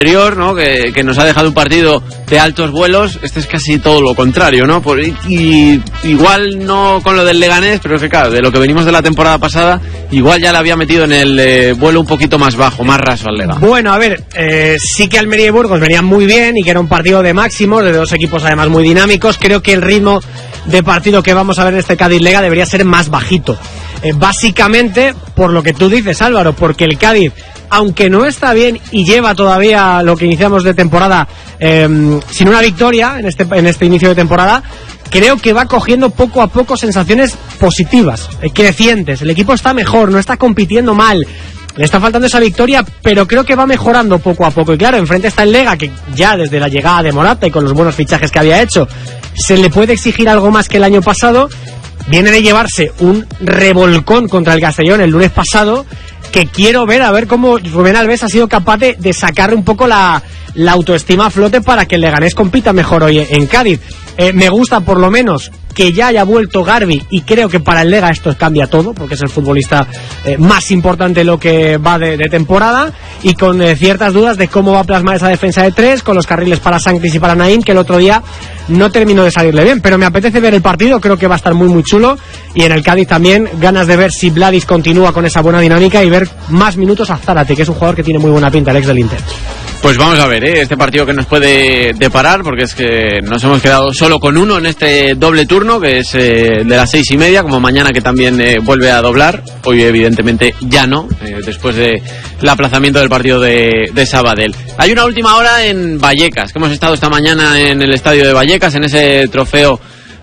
anterior, ¿no? Que nos ha dejado un partido de altos vuelos. Este es casi todo lo contrario, ¿no? Y igual no con lo del Leganés, pero es que claro, de lo que venimos de la temporada pasada, igual ya le había metido en el vuelo un poquito más bajo, más raso al Lega. Bueno, a ver, sí que Almería y Burgos venían muy bien y que era un partido de máximos, de dos equipos además muy dinámicos. Creo que el ritmo de partido que vamos a ver en este Cádiz-Lega debería ser más bajito. Básicamente, por lo que tú dices, Álvaro, porque el Cádiz, aunque no está bien y lleva todavía lo que iniciamos de temporada sin una victoria en este inicio de temporada, creo que va cogiendo poco a poco sensaciones positivas, crecientes. El equipo está mejor, no está compitiendo mal, le está faltando esa victoria, pero creo que va mejorando poco a poco. Y claro, enfrente está el Lega, que ya desde la llegada de Morata y con los buenos fichajes que había hecho, se le puede exigir algo más que el año pasado. Viene de llevarse un revolcón contra el Castellón el lunes pasado, que quiero ver a ver cómo Rubén Alves ha sido capaz de sacar un poco la autoestima a flote para que el Leganés compita mejor hoy en Cádiz. Me gusta por lo menos que ya haya vuelto Garbi, y creo que para el Lega esto cambia todo, porque es el futbolista más importante en lo que va de temporada, y con ciertas dudas de cómo va a plasmar esa defensa de tres, con los carriles para Sanctis y para Naim, que el otro día no terminó de salirle bien, pero me apetece ver el partido, creo que va a estar muy muy chulo, y en el Cádiz también ganas de ver si Vladis continúa con esa buena dinámica y ver más minutos a Zárate, que es un jugador que tiene muy buena pinta, el ex del Inter. Pues vamos a ver este partido que nos puede deparar, porque es que nos hemos quedado solo con uno en este doble turno, que es de las 6:30, como mañana, que también vuelve a doblar. Hoy evidentemente ya no, después del aplazamiento del partido de Sabadell. Hay una última hora en Vallecas, que hemos estado esta mañana en el estadio de Vallecas, en ese trofeo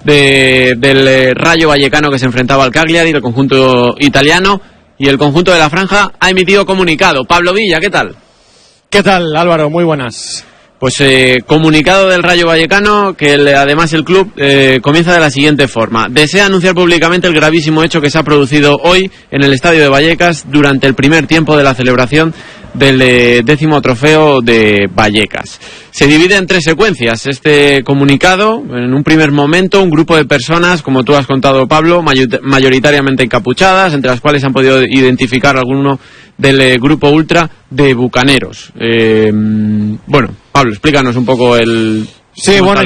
del Rayo Vallecano que se enfrentaba al Cagliari, del conjunto italiano, y el conjunto de la Franja ha emitido comunicado. Pablo Villa, ¿qué tal? ¿Qué tal, Álvaro? Muy buenas. Pues comunicado del Rayo Vallecano, que además el club comienza de la siguiente forma. Desea anunciar públicamente el gravísimo hecho que se ha producido hoy en el estadio de Vallecas durante el primer tiempo de la celebración del 10º trofeo de Vallecas. Se divide en 3 secuencias este comunicado. En un primer momento, un grupo de personas, como tú has contado, Pablo, mayoritariamente encapuchadas, entre las cuales han podido identificar alguno del grupo ultra de Bucaneros. Bueno, Pablo, explícanos un poco el... Sí, bueno,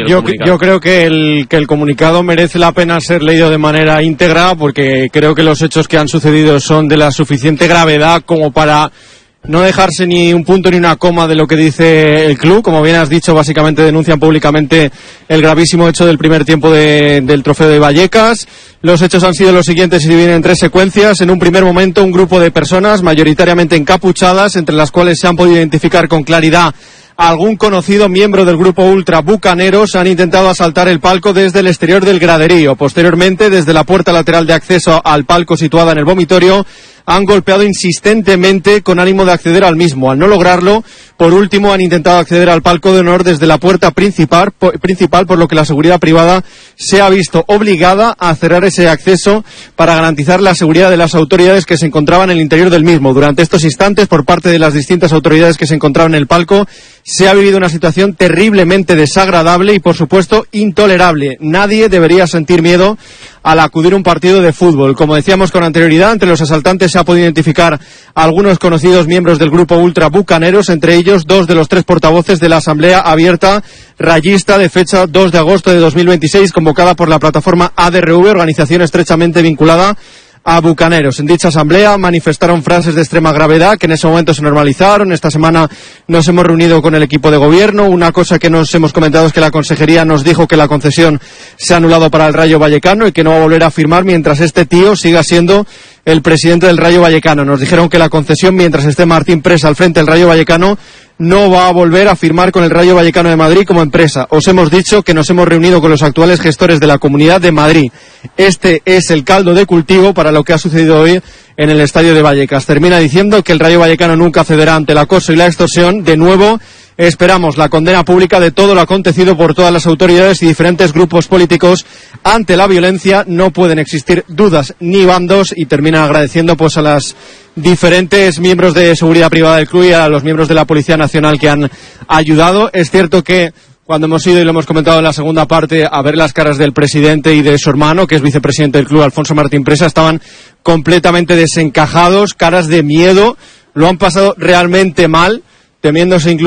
yo creo que el comunicado merece la pena ser leído de manera íntegra, porque creo que los hechos que han sucedido son de la suficiente gravedad como para no dejarse ni un punto ni una coma de lo que dice el club. Como bien has dicho, básicamente denuncian públicamente el gravísimo hecho del primer tiempo del trofeo de Vallecas. Los hechos han sido los siguientes y se dividen en 3 secuencias. En un primer momento, un grupo de personas mayoritariamente encapuchadas, entre las cuales se han podido identificar con claridad algún conocido miembro del grupo ultra Bucaneros, han intentado asaltar el palco desde el exterior del graderío. Posteriormente, desde la puerta lateral de acceso al palco situada en el vomitorio, han golpeado insistentemente con ánimo de acceder al mismo. Al no lograrlo, por último, han intentado acceder al palco de honor desde la puerta principal, por lo que la seguridad privada se ha visto obligada a cerrar ese acceso para garantizar la seguridad de las autoridades que se encontraban en el interior del mismo. Durante estos instantes, por parte de las distintas autoridades que se encontraban en el palco, se ha vivido una situación terriblemente desagradable y, por supuesto, intolerable. Nadie debería sentir miedo al acudir a un partido de fútbol. Como decíamos con anterioridad, entre los asaltantes se ha podido identificar a algunos conocidos miembros del grupo ultra Bucaneros, entre ellos 2 de los 3 portavoces de la Asamblea Abierta Rayista de fecha 2 de agosto de 2026, convocada por la plataforma ADRV, organización estrechamente vinculada a Bucaneros. En dicha asamblea manifestaron frases de extrema gravedad que en ese momento se normalizaron. Esta semana nos hemos reunido con el equipo de gobierno. Una cosa que nos hemos comentado es que la consejería nos dijo que la concesión se ha anulado para el Rayo Vallecano y que no va a volver a firmar mientras este tío siga siendo el presidente del Rayo Vallecano. Nos dijeron que la concesión, mientras esté Martín Presa al frente del Rayo Vallecano, no va a volver a firmar con el Rayo Vallecano de Madrid como empresa. Os hemos dicho que nos hemos reunido con los actuales gestores de la Comunidad de Madrid. Este es el caldo de cultivo para lo que ha sucedido hoy en el estadio de Vallecas. Termina diciendo que el Rayo Vallecano nunca cederá ante el acoso y la extorsión. De nuevo, esperamos la condena pública de todo lo acontecido por todas las autoridades y diferentes grupos políticos ante la violencia. No pueden existir dudas ni bandos, y termina agradeciendo pues a las diferentes miembros de seguridad privada del club y a los miembros de la Policía Nacional que han ayudado. Es cierto que cuando hemos ido, y lo hemos comentado en la segunda parte, a ver las caras del presidente y de su hermano, que es vicepresidente del club, Alfonso Martín Presa, estaban completamente desencajados, caras de miedo, lo han pasado realmente mal, temiéndose incluso